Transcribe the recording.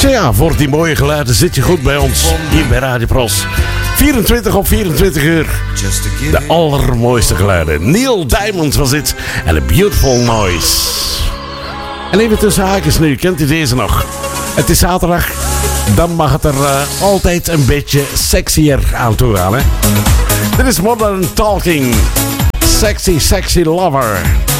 zeg ja, voor die mooie geluiden zit je goed bij ons. Hier bij Radio Pros. 24 op 24 uur. De allermooiste geluiden. Neil Diamond was dit. En A Beautiful Noise. En even tussen haakjes nu. Kent u deze nog? Het is zaterdag. Dan mag het er altijd een beetje sexier aan toe gaan, hè? Dit is Modern Talking. Sexy, sexy lover.